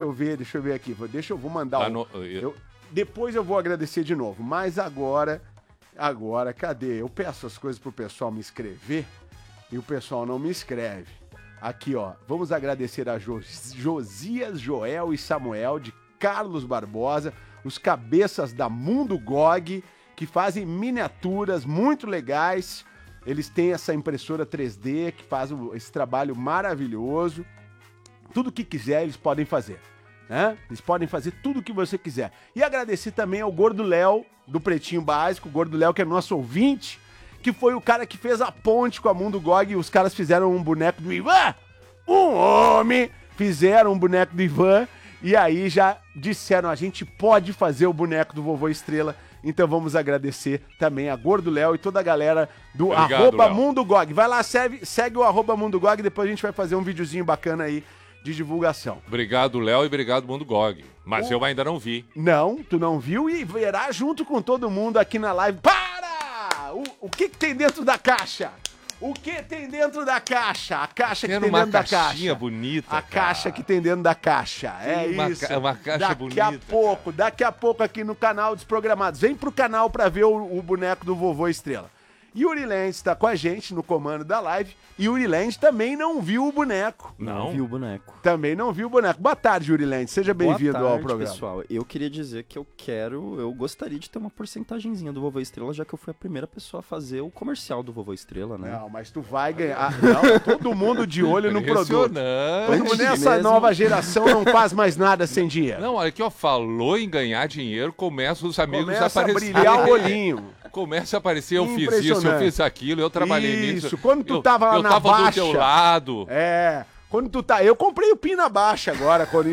eu ver aqui. Vou mandar depois eu vou agradecer de novo. Mas agora, cadê? Eu peço as coisas pro pessoal me escrever e o pessoal não me escreve. Aqui, ó. Vamos agradecer a Josias, Joel e Samuel de Carlos Barbosa, os cabeças da Mundo GOG, que fazem miniaturas muito legais. Eles têm essa impressora 3D que faz esse trabalho maravilhoso. Tudo que quiser, eles podem fazer. Né? Eles podem fazer tudo o que você quiser. E agradecer também ao Gordo Léo, do Pretinho Básico, o Gordo Léo, que é nosso ouvinte, que foi o cara que fez a ponte com a Mundo GOG, e os caras fizeram um boneco do Ivan. Um homem! Fizeram um boneco do Ivan, e aí já disseram, a gente pode fazer o boneco do Vovô Estrela. Então vamos agradecer também a Gordo Léo e toda a galera do @MundoGOG. Vai lá, segue o @MundoGOG, depois a gente vai fazer um videozinho bacana aí de divulgação. Obrigado, Léo, e obrigado, Mundo GOG. Mas eu ainda não vi. Não, tu não viu e verá junto com todo mundo aqui na live. Para! O que tem dentro da caixa? O que tem dentro da caixa? A caixa que tem dentro da caixa. Uma caixinha bonita, a caixa que tem dentro da caixa. É isso. Uma caixa bonita. Daqui a pouco aqui no canal Desprogramados. Vem pro canal pra ver o boneco do Vovô Estrela. Yuri Land está com a gente no comando da live. Yuri Land também não viu o boneco. Não viu o boneco. Também não viu o boneco. Boa tarde, Yuri Land. Seja bem-vindo ao programa. Pessoal. Eu queria dizer que eu gostaria de ter uma porcentagenzinha do Vovô Estrela, já que eu fui a primeira pessoa a fazer o comercial do Vovô Estrela, né? Não, mas tu vai ganhar. Não, todo mundo de olho no produto. Todo mundo nessa nova geração não faz mais nada sem dinheiro. Não, olha aqui, ó, falou em ganhar dinheiro, começa os amigos a aparecer. Começa a brilhar o olhinho. Começa a aparecer, eu fiz isso, eu fiz aquilo, eu trabalhei nisso. Isso, quando tu tava lá na baixa. Eu tava do teu lado. Quando tu tá... Eu comprei o PIN na baixa agora, quando em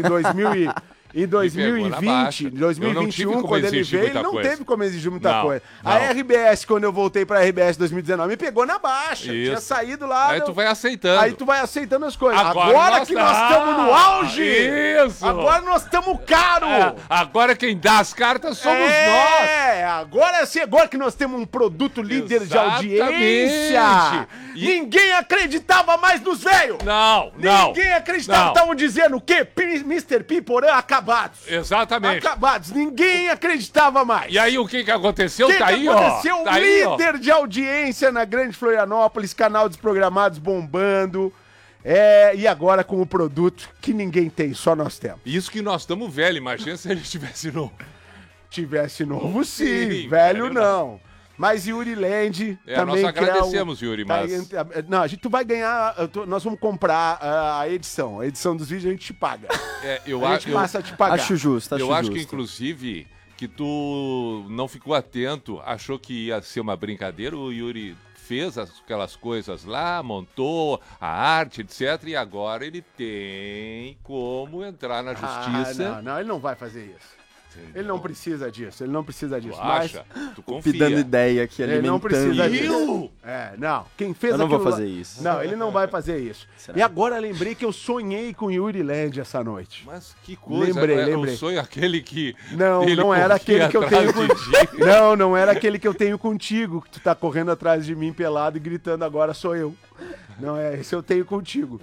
2020, 2021, quando ele veio, ele não teve como exigir muita coisa. Não. A RBS, quando eu voltei pra RBS 2019, me pegou na baixa. Isso. Tinha saído lá. Aí tu vai aceitando. Aí tu vai aceitando as coisas. Agora que nós estamos no auge. Isso. Agora nós estamos caro. Agora quem dá as cartas somos nós. Agora que nós temos um produto líder de audiência. Ninguém acreditava mais nos velhos. Ninguém acreditava. Estavam dizendo o quê? Mr. P, Porã, acabados. Exatamente. Acabados. Ninguém acreditava mais. E aí o que aconteceu? Tá aí, ó. Aconteceu? O líder de audiência na Grande Florianópolis, canal Desprogramados bombando. E agora com o produto que ninguém tem, só nós temos. Isso que nós estamos velho, imagina se a gente tivesse novo. Tivesse novo, sim. Velho não. Mas Yuri Land também. Nós agradecemos, Yuri, mas... Não, tu vai ganhar. Nós vamos comprar a edição. A edição dos vídeos a gente te paga. A gente passa a te pagar. Acho justo, Eu acho que, inclusive, que tu não ficou atento, achou que ia ser uma brincadeira, o Yuri fez aquelas coisas lá, montou a arte, etc. E agora ele tem como entrar na justiça. Não, ele não vai fazer isso. Ele não precisa disso, Tu acha? Tu confia. Dando ideia aqui, ele não precisa disso. Quem fez eu não vou fazer isso. Não, ele não vai fazer isso. Será? E agora lembrei que eu sonhei com Yuri Land essa noite. Mas que coisa, lembrei. O sonho aquele que... Não era aquele que eu tenho contigo. Não era aquele que eu tenho contigo, que tu tá correndo atrás de mim pelado e gritando agora sou eu. Não, esse eu tenho contigo.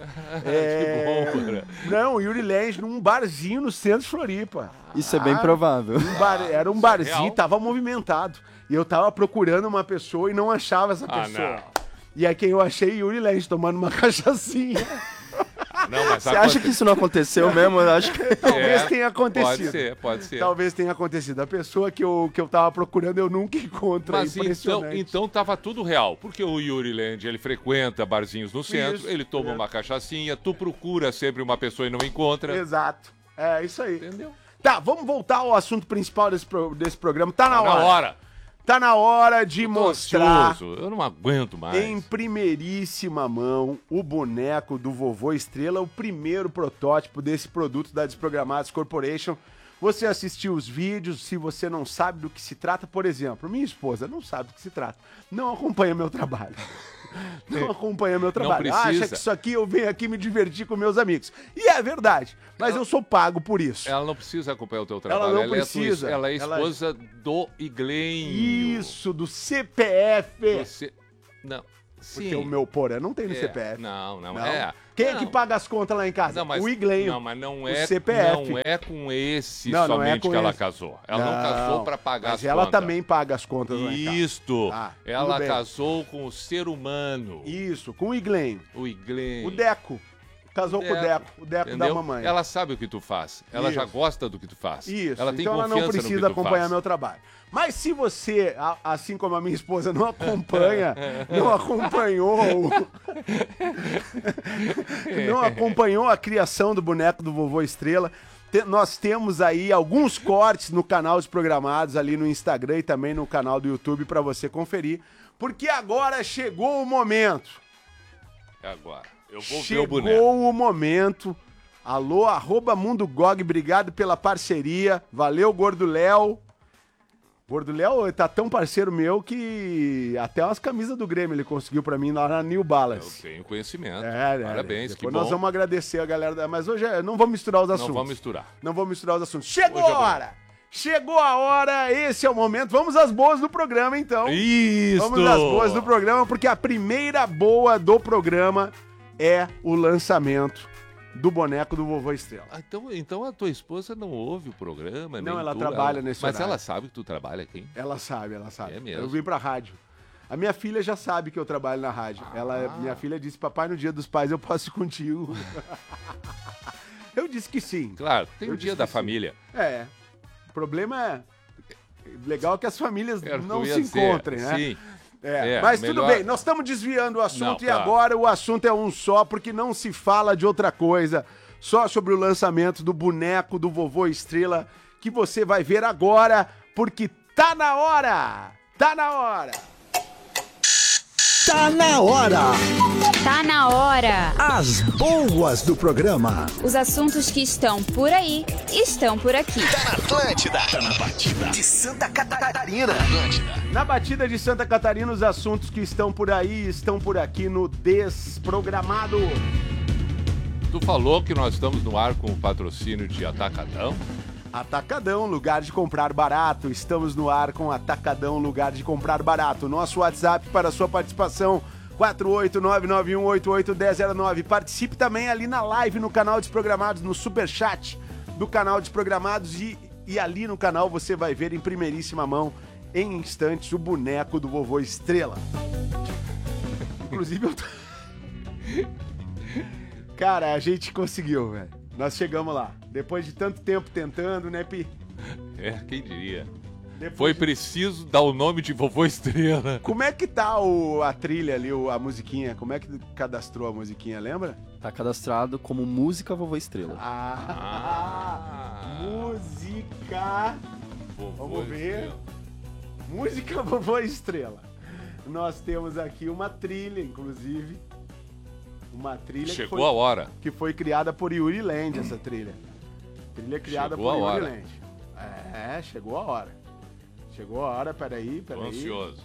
Que bom, cara. Não, Yuri Land num barzinho no centro de Floripa. Isso é bem provável. Era um barzinho, tava movimentado. E eu tava procurando uma pessoa e não achava essa pessoa. Não. E aí quem eu achei, Yuri Land, tomando uma cachaçinha. Não, mas você acha que isso não aconteceu mesmo? Eu acho que... Talvez tenha acontecido. Pode ser. Talvez tenha acontecido. A pessoa que eu tava procurando, eu nunca encontro. Mas então tava tudo real. Porque o Yuri Land, ele frequenta barzinhos no centro, ele toma uma cachaçinha, tu procura sempre uma pessoa e não encontra. Exato. É isso aí. Entendeu? Tá, vamos voltar ao assunto principal desse programa. Tá na hora. Tá na hora de mostrar, ansioso. Eu não aguento mais, em primeiríssima mão, o boneco do Vovô Estrela, o primeiro protótipo desse produto da Desprogramados Corporation. Você assistiu os vídeos, se você não sabe do que se trata, por exemplo, minha esposa não sabe do que se trata, não acompanha meu trabalho. Não acompanha meu trabalho. Acha que isso aqui eu venho aqui me divertir com meus amigos. E é verdade, mas eu sou pago por isso. Ela não precisa acompanhar o teu trabalho. Ela não precisa. Ela é esposa do Iglenho. Isso, do CPF. Não. Porque o meu porã não tem no CPF. Não. Quem é que paga as contas lá em casa? O Iglenho. Não, mas não é, CPF. Não é com esse somente que ela casou. Ela não casou para pagar as contas. Mas ela também paga as contas lá em casa. Isto. Ela casou com o ser humano. Isso, com o Iglenho. O Iglenho. O Deco. Casou com o Deco da mamãe. Ela sabe o que tu faz. Ela já gosta do que tu faz. Isso. Ela tem então confiança ela não precisa acompanhar meu trabalho. Mas se você, assim como a minha esposa, não acompanha, não acompanhou a criação do boneco do Vovô Estrela, nós temos aí alguns cortes no canal Desprogramados, ali no Instagram e também no canal do YouTube para você conferir, porque agora chegou o momento. É agora. Eu vou ver o boneco. Chegou o momento. Alô, @MundoGog, obrigado pela parceria. Valeu, Gordo Léo. Gordo Léo tá tão parceiro meu que até umas camisas do Grêmio ele conseguiu pra mim lá na New Balance. Eu tenho conhecimento. Parabéns, que bom. Nós vamos agradecer a galera. Mas hoje não vamos misturar os assuntos. Não vamos misturar os assuntos. Chegou a hora! Chegou a hora, esse é o momento. Vamos às boas do programa, então. Isso! Vamos às boas do programa, porque a primeira boa do programa é o lançamento do boneco do Vovô Estrela. Então a tua esposa não ouve o programa? Não, ela trabalha nesse horário. Mas ela sabe que tu trabalha aqui? Ela sabe. É mesmo? Eu vim pra rádio. A minha filha já sabe que eu trabalho na rádio. Minha filha disse, papai, no dia dos pais eu posso ir contigo. Eu disse que sim. Claro, tem o dia da família. O problema é... Legal que as famílias não se encontrem, né? Sim. Mas tudo bem, nós estamos desviando o assunto agora o assunto é um só, porque não se fala de outra coisa, só sobre o lançamento do boneco do Vovô Estrela, que você vai ver agora, porque tá na hora! Tá na hora! Tá na hora! Tá na hora! As boas do programa. Os assuntos que estão por aí, estão por aqui. Tá na Atlântida. Tá na batida de Santa Catarina. Na batida de Santa Catarina, os assuntos que estão por aí, estão por aqui no Desprogramado. Tu falou que nós estamos no ar com o patrocínio de Atacadão? Atacadão, lugar de comprar barato. Estamos no ar com Atacadão, lugar de comprar barato. Nosso WhatsApp para sua participação, 48991881009. Participe também ali na live no canal Desprogramados, no superchat do canal Desprogramados e ali no canal você vai ver em primeiríssima mão, em instantes, o boneco do Vovô Estrela. Inclusive, Cara, a gente conseguiu, velho. Nós chegamos lá. Depois de tanto tempo tentando, né, Pi? Quem diria? Foi preciso dar o nome de Vovô Estrela. Como é que tá a trilha ali, a musiquinha? Como é que cadastrou a musiquinha, lembra? Tá cadastrado como música Vovô Estrela. Música... Vamos ver. Estrela. Música Vovô Estrela. Nós temos aqui uma trilha, inclusive. Uma trilha Chegou a hora. Que foi criada por Yuri Land, essa trilha. Trilha criada por Yuri Land. Chegou a hora. Chegou a hora, peraí. Tô ansioso.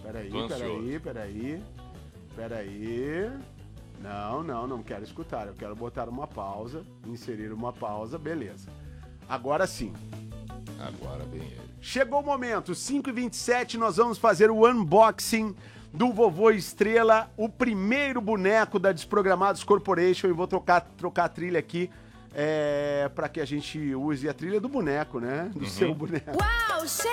Peraí. Não quero escutar. Eu quero botar uma pausa, inserir uma pausa, beleza. Agora sim. Agora vem ele. Chegou o momento, 5h27, nós vamos fazer o unboxing do Vovô Estrela, o primeiro boneco da Desprogramados Corporation, e vou trocar a trilha aqui para que a gente use a trilha do boneco, né? Do seu boneco. Uau,